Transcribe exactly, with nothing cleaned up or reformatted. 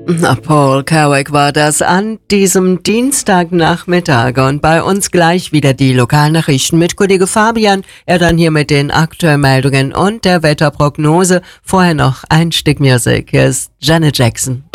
Na, Paul Carrick war das an diesem Dienstagnachmittag und bei uns gleich wieder die Lokalnachrichten mit Kollege Fabian. Er dann hier mit den Aktuellmeldungen und der Wetterprognose. Vorher noch ein Stück Musik. Hier ist Janet Jackson.